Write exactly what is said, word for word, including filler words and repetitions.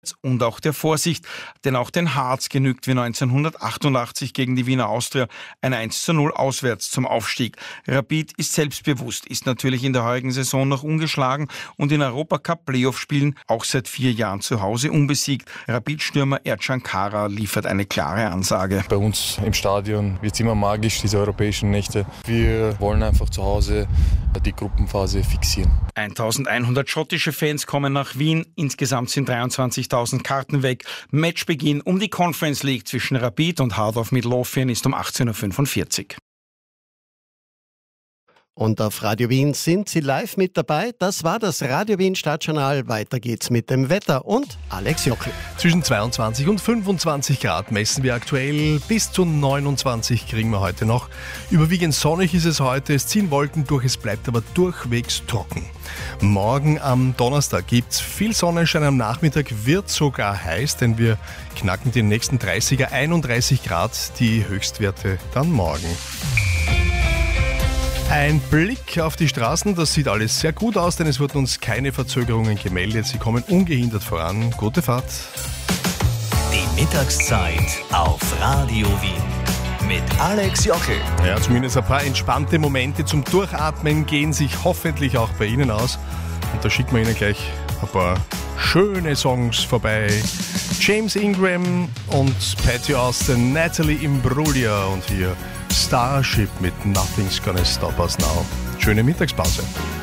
und auch der Vorsicht, denn auch den Harz genügt wie neunzehnhundertachtundachtzig gegen die Wiener Austria ein eins zu null auswärts zum Aufstieg. Rapid ist selbstbewusst, ist natürlich in der heurigen Saison noch ungeschlagen und in Europacup-Playoff-Spielen auch seit vier Jahren zu Hause unbesiegt. Rapid-Stürmer Ercan Kara liefert eine klare Ansage. Bei uns im Stadion wird es immer magisch, diese europäischen Nächte. Wir wollen einfach zu Hause die Gruppenphase fixieren. eintausendeinhundert schottische Fans kommen nach Wien. Insgesamt sind dreiundzwanzigtausend Karten weg. Matchbeginn um die Conference League zwischen Rapid und Heart of Midlothian ist um achtzehn Uhr fünfundvierzig. Und auf Radio Wien sind Sie live mit dabei. Das war das Radio Wien Stadtjournal. Weiter geht's mit dem Wetter und Alex Jockel. Zwischen zweiundzwanzig und fünfundzwanzig Grad messen wir aktuell. Bis zu neunundzwanzig kriegen wir heute noch. Überwiegend sonnig ist es heute. Es ziehen Wolken durch, es bleibt aber durchwegs trocken. Morgen am Donnerstag gibt's viel Sonnenschein. Am Nachmittag wird sogar heiß, denn wir knacken den nächsten dreißiger, einunddreißig Grad, die Höchstwerte dann morgen. Ein Blick auf die Straßen, das sieht alles sehr gut aus, denn es wurden uns keine Verzögerungen gemeldet. Sie kommen ungehindert voran. Gute Fahrt. Die Mittagszeit auf Radio Wien mit Alex Jockel. Ja, zumindest ein paar entspannte Momente zum Durchatmen gehen sich hoffentlich auch bei Ihnen aus. Und da schicken wir Ihnen gleich ein paar schöne Songs vorbei. James Ingram und Patty Austin, Natalie Imbruglia und hier Starship mit Nothing's Gonna Stop Us Now. Schöne Mittagspause.